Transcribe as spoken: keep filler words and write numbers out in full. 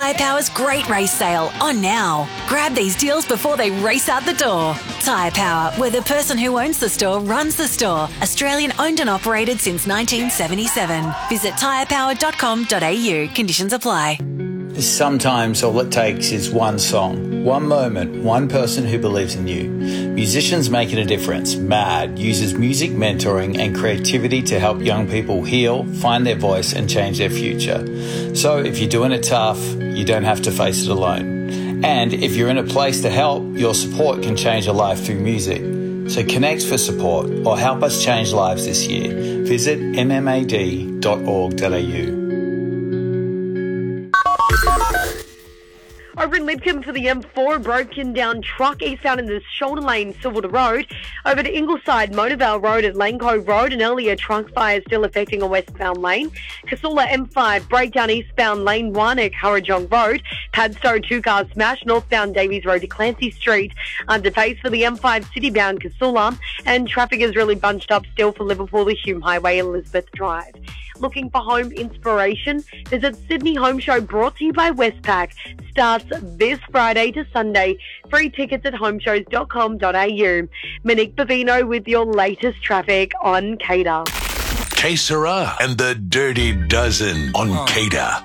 Tyre Power's great race sale on now. Grab these deals before they race out the door. Tyre Power, where the person who owns the store runs the store. Australian owned and operated since nineteen seventy-seven. Visit tyre power dot com dot a u. Conditions apply. Sometimes all it takes is one song, one moment, one person who believes in you. Musicians Making a Difference, MAD, uses music mentoring and creativity to help young people heal, find their voice and change their future. So if you're doing it tough, you don't have to face it alone. And if you're in a place to help, your support can change a life through music. So connect for support or help us change lives this year. Visit m m a d dot org dot a u. Over in Lidcombe for the M four, broken down truck eastbound in the shoulder lane, Silverton Road. Over to Ingleside, Motorvale Road at Lane Cove Road. An earlier trunk fire still affecting a westbound lane. Casula M five, breakdown eastbound lane one at Currajong Road. Padstow, two cars smashed northbound Davies Road to Clancy Street. Underpace for the M five citybound Casula. And traffic is really bunched up still for Liverpool, the Hume Highway, Elizabeth Drive. Looking for home inspiration? Visit Sydney Home Show, brought to you by Westpac. Starts this Friday to Sunday. Free tickets at home shows dot com dot a u. Monique Bavino with your latest traffic on Cater. K Sarah and the Dirty Dozen on Cater.